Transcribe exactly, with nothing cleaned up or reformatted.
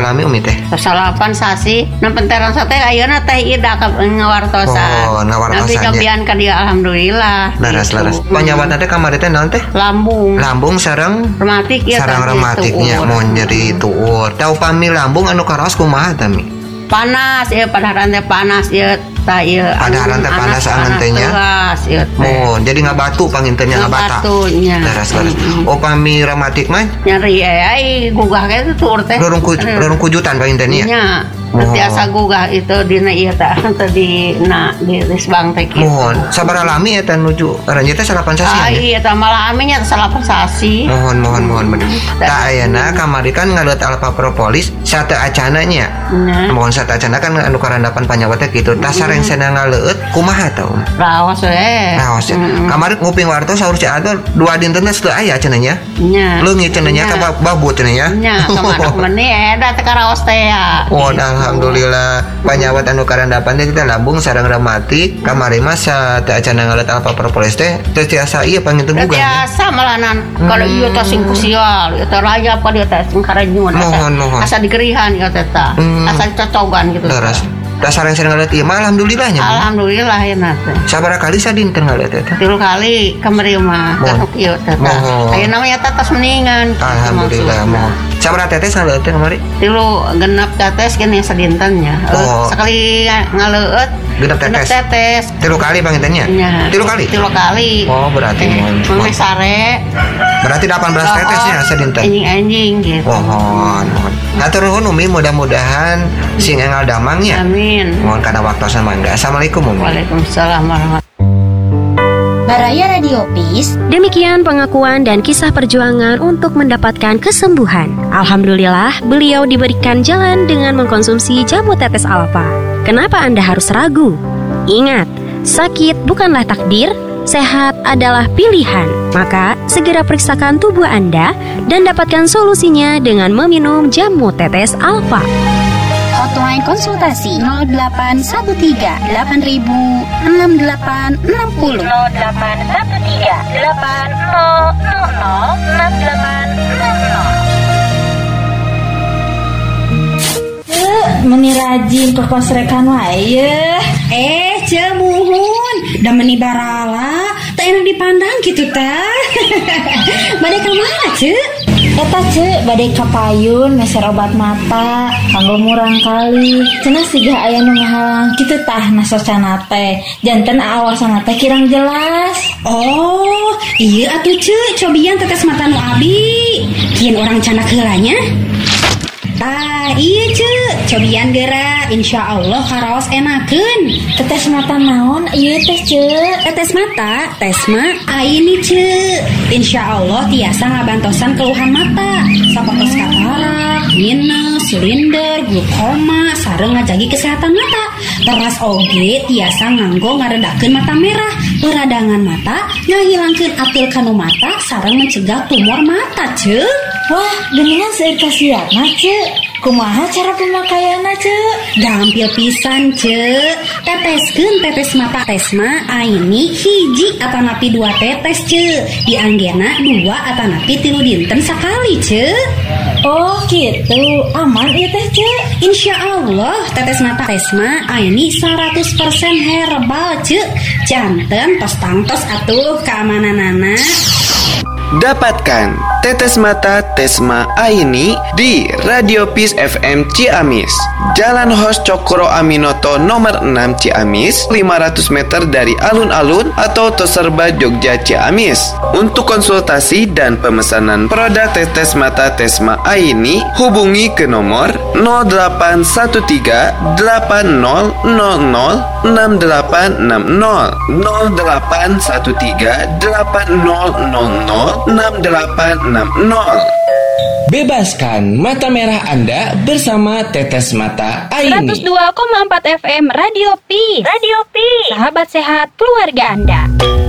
lami umi teh? Salapan sasi. Nampenteran sate ayeuna teh ida ka ngawartosan. Oh, ngawartosan. Nabi kabian ka dia alhamdulillah. Laras-laras. Panyawatna teh kamari teh naon teh? Lambung. Lambung sareng rematik ya. Sareng rematiknya mau nyeri tuur. Tau pami lambung anu karaos kumaha teh mi? Panas ya, padaharan teh panas ya. Ta ieu padaharan teh panas angeun teh nya. Oh, jadi ngabatu pangintennya ngabata. Ngabatunya. Laras-laras. Oh, pami rematik mah nyeri ai gugah ge teh tuur teh. Rorong rorong kujutan pangintennya. Nya. Biasa gugah itu dina ieu teh tadi na di risbang teh kitu. Mohon, sabaraha lami eta nuju aranjeun teh salapan sasi. Ah iya teh malah aminya salapan sasi. Mohon mohon mohon bener. Da ayeuna kamari kan ngaleut alfa propolis sate acana nya. Mohon sate acana kan anu karandapan panyawat teh kitu. Tah sareng cenah ngaleut kumaha tah? Raos we. Raos. Kamari nguping wartos saur ci atuh dua dinten teh teu aya cenah nya. Nya. Leungit cenah nya ka babu cenah nya. Nya, kamana meni eta teh karaos teh ya. Oh, alhamdulillah panyawat anu karandapan teh kita lambung sareng rematik kamari mah sate acana ngaleut alfa propolis teh teu tiasa ieu panginten gugah. Tiasa malahan kalau ieu teh sing kusial, ieu teh raya apa dia teh sing karenyun. Asa digerihan ieu teh tah. Asa cocogan gitu. Terus dasar yang sering ngaleut ieu mah alhamdulillahnya. Alhamdulillah ya teh. Sabaraha kali sadinten ngaleut teh? Tilu kali kamari mah. Ieu teh tah. Ayeuna mah eta tos mendingan. Alhamdulillah moh. Sabaraha tetes ngaleut teh kamari? Tilu genep tetes gini sadintennya. Sekali ngaleut genep tetes. Tetes. Tilu kali pangintennya? Tilu kali. Tilu kali. Oh, berarti moh. Mame sare. Berarti delapan belas tetesnya sadinten. Anjing-anjing gitu. Mohon, mohon. Hatur nuhun Umi, mudah-mudahan sing engal damangnya. Amin. Mohon kana waktosan mangga. Assalamualaikum Umi. Waalaikumsalam warahmatullahi. Baraya Radio Peace. Demikian pengakuan dan kisah perjuangan untuk mendapatkan kesembuhan. Alhamdulillah, beliau diberikan jalan dengan mengkonsumsi jamu tetes alfa. Kenapa Anda harus ragu? Ingat, sakit bukanlah takdir, sehat adalah pilihan. Maka, segera periksakan tubuh Anda dan dapatkan solusinya dengan meminum jamu tetes alfa. Hotline konsultasi nol delapan satu tiga delapan ribu enam delapan enam nol nol delapan satu tiga delapan nol nol nol enam delapan enam nol. Meni rajin ke kosrekan wae. Eh, cemuhun, da meni barala, teu enak dipandang kitu teh. Bade ka mana, Ceu? Eta cek badai kapayun meser obat mata kanggo murang kali cenah siga aya nu ngahalang kitu tah nasocana teh janten aawasana teh kirang jelas. Oh iya atuh cek cobian tetes mata nu abi kieu orang canak heulanya. Ah iya cek cobian geura insyaallah karaos enakeun. Tetes mata naon ieu teh cek? Tetes mata tes mah aini cek insyaallah tiasa ngabantosan keluhan mata sapertos katarak, minus, silinder, glukoma sareng ngajagi kesehatan mata. Teras oge tiasa nganggo ngaredakeun mata merah, peradangan mata, ngahilangkeun atil kanu mata sareng mencegah tumor mata cek. Wah, geuningan seueur kasiatna cek. Kumaha cara pemakaianna cek? Gampil pisan cek. Teteskeun tetes mata tesma aini hiji atanapi dua tetes cek. Dianggena dua atanapi tilu dinten sakali cek. Oh gitu, aman ieu teh cek. Insyaallah tetes mata tesma aini seratus persen herbal cek. Janten tos tangtos atuh keamananana. Dapatkan tetes mata Tesma Aini di Radio Peace F M Ciamis, Jalan Hos Cokro Aminoto nomor enam Ciamis, lima ratus meter dari alun-alun atau Toserba Jogja Ciamis. Untuk konsultasi dan pemesanan produk tetes mata Tesma Aini, hubungi ke nomor nol delapan satu tiga delapan nol nol nol enam delapan enam nol nol delapan satu tiga delapan nol nol nol enam delapan enam nol. Bebaskan mata merah Anda bersama Tetes Mata Aini. seratus dua koma empat F M Radio Peace. Radio Peace. Sahabat sehat keluarga Anda.